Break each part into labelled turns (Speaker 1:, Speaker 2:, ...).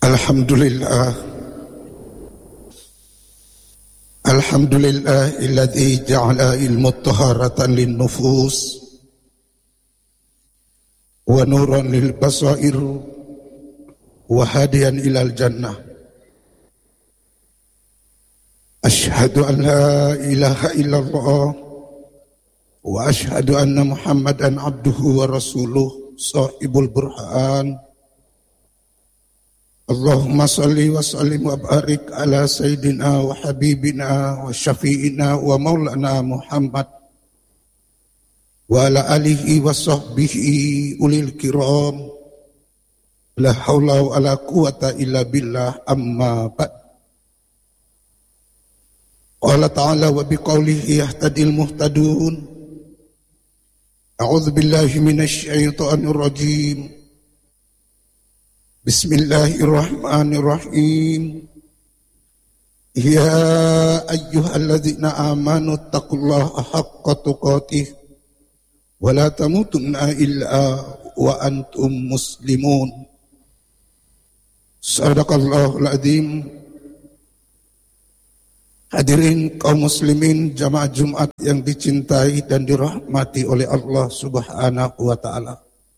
Speaker 1: Alhamdulillah alladzi ja'ala ilmut-taharatan lin-nufus wa nuran lil basair wa hadiyan ilal jannah. Asyhadu an la ilaha illallah wa asyhadu anna Muhammadan abduhu wa rasuluh sahibul burhan. Allahumma salli wa sallim wa barik ala sayyidina wa habibina wa syafi'ina wa maulana Muhammad wa ala alihi wa sahbihi ulil kiram. La haula wa la quwata illa billah, amma ba'd. Qala ta'ala wa biqaulihi yahtadil muhtadun. A'udzu billahi minasy syaithanir rajim. Bismillahirrahmanirrahim. Ya ayyuhalladzina amanu taqullaha haqqa tuqatih wa la tamutunna illa wa antum muslimun. Shadaqallahul adzim. Hadirin kaum muslimin jamaah Jumat yang dicintai dan dirahmati oleh Allah Subhanahu wa taala.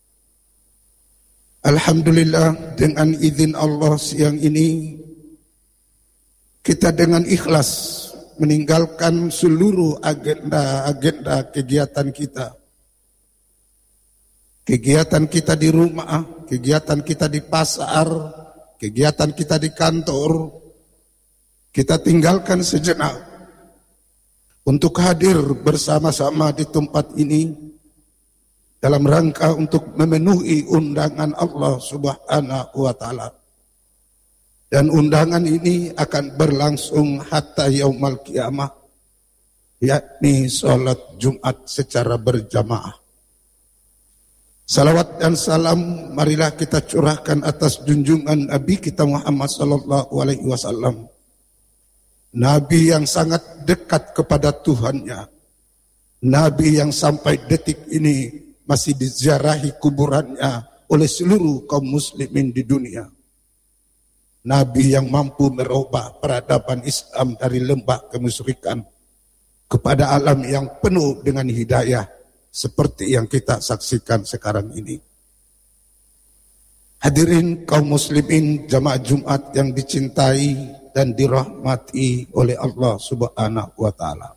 Speaker 1: Alhamdulillah, dengan izin Allah siang ini kita dengan ikhlas meninggalkan seluruh agenda kegiatan kita. Kegiatan kita di rumah, kegiatan kita di pasar, kegiatan kita di kantor, kita tinggalkan sejenak untuk hadir bersama-sama di tempat ini dalam rangka untuk memenuhi undangan Allah Subhanahu wa taala. Dan undangan ini akan berlangsung hatta yaumul qiyamah, yakni salat Jumat secara berjamaah. Salawat dan salam marilah kita curahkan atas junjungan Nabi kita Muhammad sallallahu alaihi wasallam. Nabi yang sangat dekat kepada Tuhannya. Nabi yang sampai detik ini masih diziarahi kuburannya oleh seluruh kaum muslimin di dunia. Nabi yang mampu merubah peradaban Islam dari lembah kemusyrikan kepada alam yang penuh dengan hidayah seperti yang kita saksikan sekarang ini. Hadirin kaum muslimin jamaah Jumat yang dicintai dan dirahmati oleh Allah Subhanahu wa taala.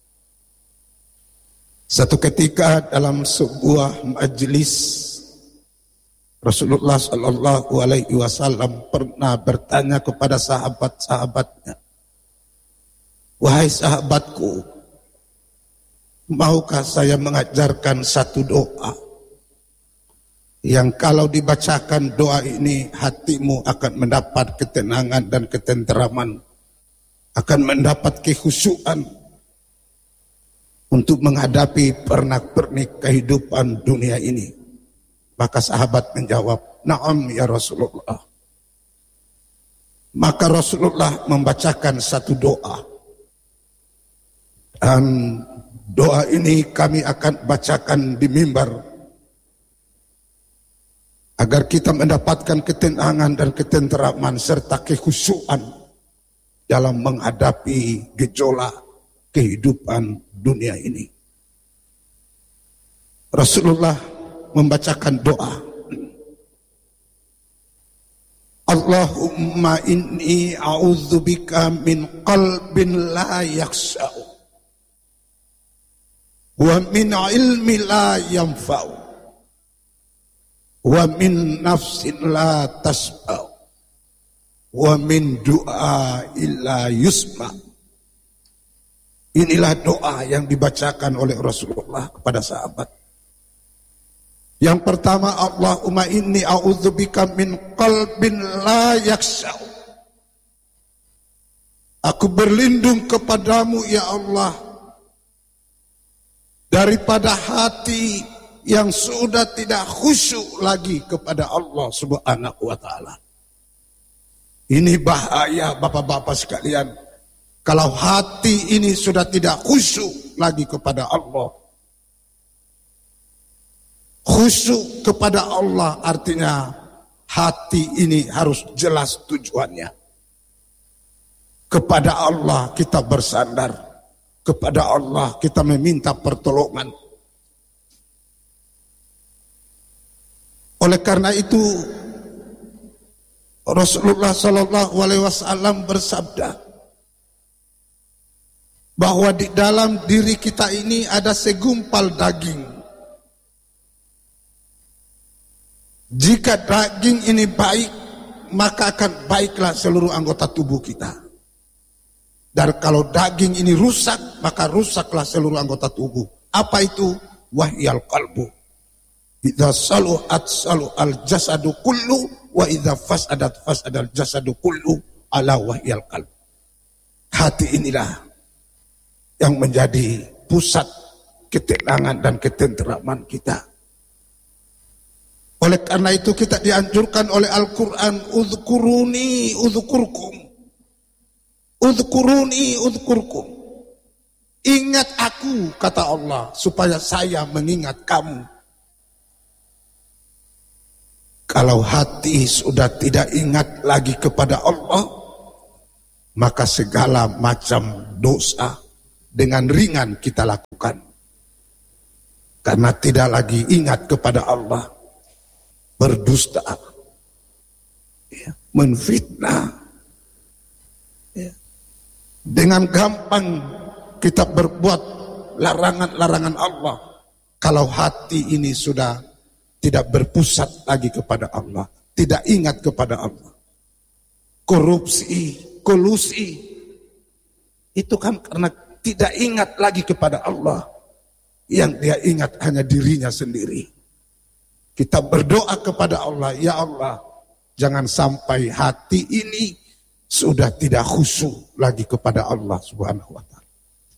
Speaker 1: Satu ketika dalam sebuah majelis Rasulullah sallallahu alaihi wasallam pernah bertanya kepada sahabat-sahabatnya, "Wahai sahabatku, maukah saya mengajarkan satu doa yang kalau dibacakan doa ini hatimu akan mendapat ketenangan dan ketenteraman, akan mendapat kekhusyuan untuk menghadapi pernak-pernik kehidupan dunia ini?" Maka sahabat menjawab, "Na'am ya Rasulullah." Maka Rasulullah membacakan satu doa. Dan doa ini kami akan bacakan di mimbar agar kita mendapatkan ketenangan dan ketenteraman serta kekhusyuan dalam menghadapi gejolak kehidupan dunia ini. Rasulullah membacakan doa, Allahumma inni a'udzubika min qalbin la yakhsha'u wa min ilmi la yanfa'u wa min nafsin la tasba'u wa min du'a illa yusma'. Inilah doa yang dibacakan oleh Rasulullah kepada sahabat. Yang pertama, Allahumma inni a'udzubika min qalbin la yakhsha'u. Aku berlindung kepadamu ya Allah daripada hati yang sudah tidak khusyuk lagi kepada Allah Subhanahu wa taala. Ini bahaya bapak-bapak sekalian. Kalau hati ini sudah tidak khusyuk lagi kepada Allah. Khusyuk kepada Allah artinya hati ini harus jelas tujuannya. Kepada Allah kita bersandar, kepada Allah kita meminta pertolongan. Oleh karena itu Rasulullah SAW bersabda bahwa di dalam diri kita ini ada segumpal daging. Jika daging ini baik, maka akan baiklah seluruh anggota tubuh kita. Dan kalau daging ini rusak, maka rusaklah seluruh anggota tubuh. Apa itu? Wahyal qalbu. Idza saluhat saluhal jasadu kullu wa idza fasadat fasadal jasadu kullu ala wahyal qalb. Hati inilah yang menjadi pusat ketenangan dan ketenteraman kita. Oleh karena itu kita dianjurkan oleh Al-Quran, udhkuruni udhkurkum, udhkuruni udhkurkum. Ingat aku, kata Allah, supaya saya mengingat kamu. Kalau hati sudah tidak ingat lagi kepada Allah, maka segala macam dosa dengan ringan kita lakukan. Karena tidak lagi ingat kepada Allah. Berdusta, ya, menfitnah, ya. Dengan gampang kita berbuat larangan-larangan Allah. Kalau hati ini sudah tidak berpusat lagi kepada Allah, tidak ingat kepada Allah. Korupsi, kolusi, itu kan karena tidak ingat lagi kepada Allah. Yang dia ingat hanya dirinya sendiri. Kita berdoa kepada Allah, ya Allah, jangan sampai hati ini sudah tidak khusyuk lagi kepada Allah Subhanahu wa taala.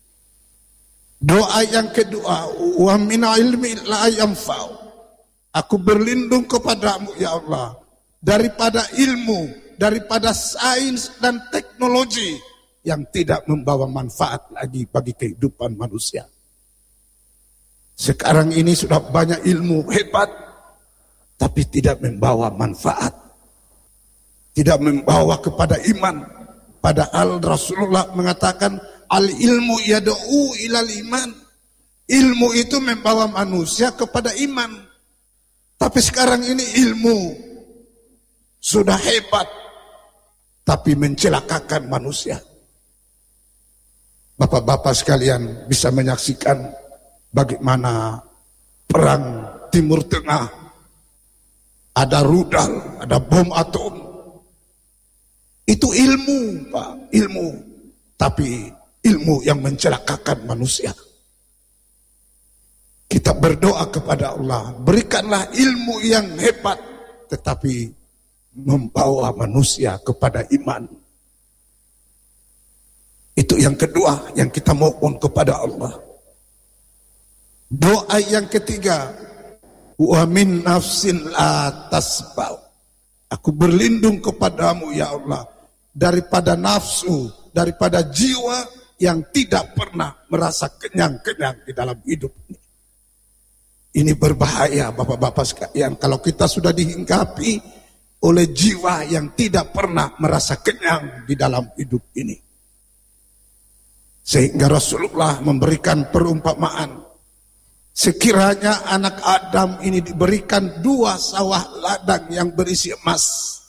Speaker 1: Doa yang kedua, wa min ilmi la yanfa'u. Aku berlindung kepadamu ya Allah daripada ilmu, daripada sains dan teknologi yang tidak membawa manfaat lagi bagi kehidupan manusia. Sekarang ini sudah banyak ilmu hebat tapi tidak membawa manfaat, tidak membawa kepada iman. Padahal Rasulullah mengatakan al ilmu yad'u ilal iman. Ilmu itu membawa manusia kepada iman. Tapi sekarang ini ilmu sudah hebat tapi mencelakakan manusia. Bapak-bapak sekalian bisa menyaksikan bagaimana perang Timur Tengah. Ada rudal, ada bom atom. Itu ilmu, Pak, ilmu. Tapi ilmu yang mencelakakan manusia. Kita berdoa kepada Allah, berikanlah ilmu yang hebat, tetapi membawa manusia kepada iman. Itu yang kedua yang kita mohon kepada Allah. Doa yang ketiga, wa min nafsin la tasbau. Aku berlindung kepadamu ya Allah daripada nafsu, daripada jiwa yang tidak pernah merasa kenyang-kenyang di dalam hidup ini. Ini berbahaya bapak-bapak sekalian kalau kita sudah dihinggapi oleh jiwa yang tidak pernah merasa kenyang di dalam hidup ini. Sehingga Rasulullah memberikan perumpamaan. Sekiranya anak Adam ini diberikan 2 sawah ladang yang berisi emas.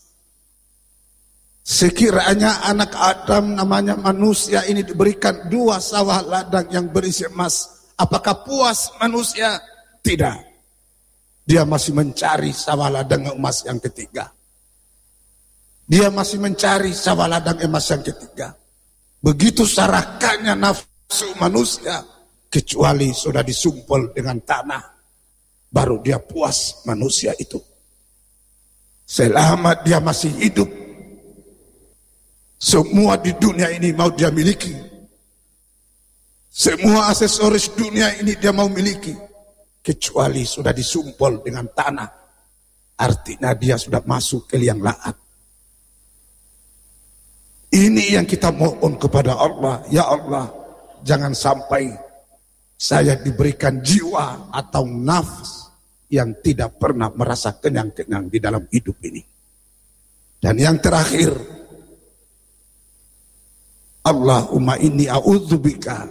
Speaker 1: Sekiranya anak Adam namanya manusia ini diberikan 2 sawah ladang yang berisi emas. Apakah puas manusia? Tidak. Dia masih mencari sawah ladang emas yang ketiga. Dia masih mencari sawah ladang emas yang ketiga. Begitu sarakannya nafsu manusia. Kecuali sudah disumpul dengan tanah, baru dia puas manusia itu. Selama dia masih hidup, semua di dunia ini mau dia miliki. Semua aksesoris dunia ini dia mau miliki. Kecuali sudah disumpul dengan tanah, artinya dia sudah masuk ke liang lahat. Ini yang kita mohon kepada Allah, ya Allah, jangan sampai saya diberikan jiwa atau nafs yang tidak pernah merasa kenyang-kenyang di dalam hidup ini. Dan yang terakhir, Allahumma inni a'udzubika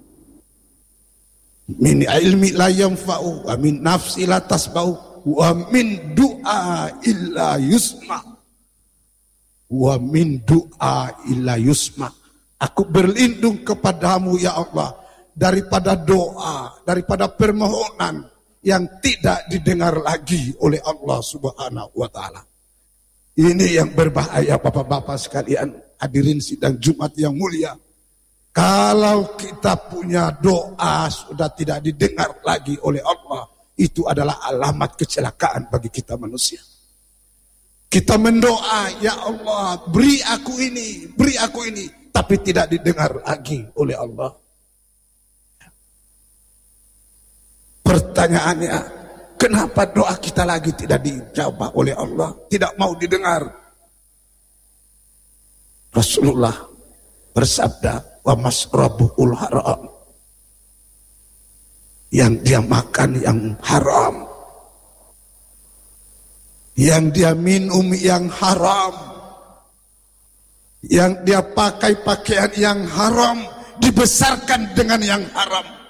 Speaker 1: min ilmi la yanfa'u wa min nafsi la tasba'u wa min du'a illa yusma wa min du'a illa yusma. Aku berlindung kepadamu ya Allah daripada doa, daripada permohonan yang tidak didengar lagi oleh Allah Subhanahu wa taala. Ini yang berbahaya Bapak-bapak sekalian, hadirin sidang Jumat yang mulia. Kalau kita punya doa sudah tidak didengar lagi oleh Allah, itu adalah alamat kecelakaan bagi kita manusia. Kita mendoa, ya Allah, beri aku ini, tapi tidak didengar lagi oleh Allah. Pertanyaannya, kenapa doa kita lagi tidak dijawab oleh Allah, tidak mau didengar? Rasulullah bersabda, wa masrabuhul haram. Yang dia makan yang haram, yang dia minum yang haram, yang dia pakai pakaian yang haram, dibesarkan dengan yang haram.